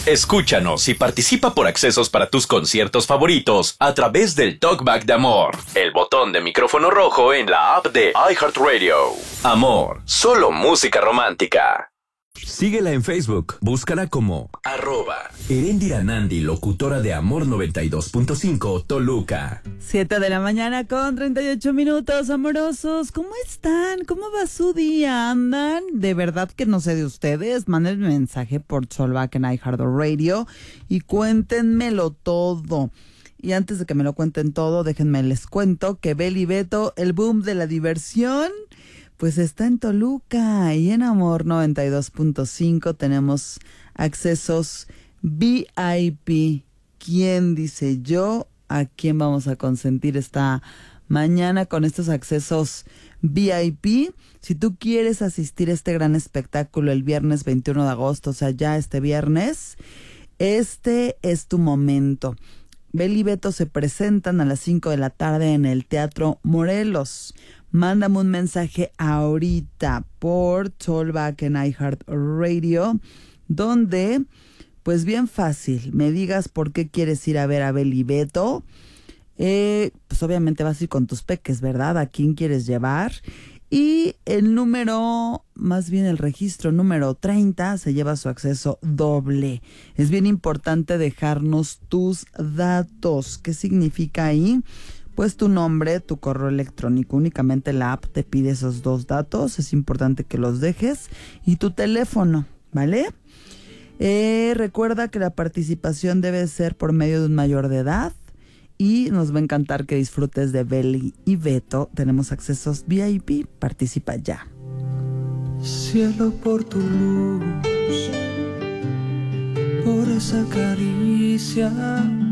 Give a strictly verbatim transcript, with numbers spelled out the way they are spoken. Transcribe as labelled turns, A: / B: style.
A: Escúchanos y participa por accesos para tus conciertos favoritos a través del Talkback de Amor, el botón de micrófono rojo en la app de iHeartRadio. Amor, solo música romántica.
B: Síguela en Facebook, búscala como
A: arroba
B: Erendira Nandi, locutora de Amor noventa y dos punto cinco, Toluca.
C: Siete de la mañana con treinta y ocho minutos, amorosos. ¿Cómo están? ¿Cómo va su día? ¿Andan? De verdad que no sé de ustedes. Mándenme mensaje por Talkback en iHeartRadio y cuéntenmelo todo. Y antes de que me lo cuenten todo, déjenme les cuento que Beli Beto, el boom de la diversión, pues está en Toluca, y en Amor noventa y dos punto cinco tenemos accesos V I P. ¿Quién dice yo? ¿A quién vamos a consentir esta mañana con estos accesos V I P? Si tú quieres asistir a este gran espectáculo el viernes veintiuno de agosto, o sea, ya este viernes, este es tu momento. Beli y Beto se presentan a las cinco de la tarde en el Teatro Morelos. Mándame un mensaje ahorita por Talkback en iHeartRadio, donde, pues bien fácil, me digas por qué quieres ir a ver a Beli y Beto. Eh, pues obviamente vas a ir con tus peques, ¿verdad? ¿A quién quieres llevar? Y el número, más bien el registro número treinta, se lleva su acceso doble. Es bien importante dejarnos tus datos. ¿Qué significa ahí? Pues tu nombre, tu correo electrónico. Únicamente la app te pide esos dos datos. Es importante que los dejes. Y tu teléfono, ¿vale? Eh, recuerda que la participación debe ser por medio de un mayor de edad. Y nos va a encantar que disfrutes de Beli y Beto. Tenemos accesos V I P. Participa ya.
D: Cielo, por tu luz, por esa caricia,